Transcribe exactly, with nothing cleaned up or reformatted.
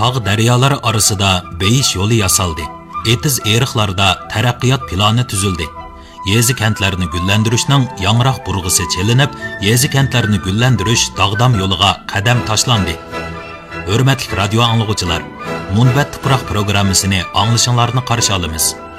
tog' daryolar orasida beyish yo'li yasaldi. Etiz eriqlarda taraqqiyot plani tuzildi. Yezi kentlarni gullantirishning yangroq burg'isi chelinib, yezi kentlarni gullantirish dog'dam yo'liga qadam tashlandi. Hurmatli radio anglag'uvchilar, Munbat tuproq programmasini anglashinglarni qarshi olamiz.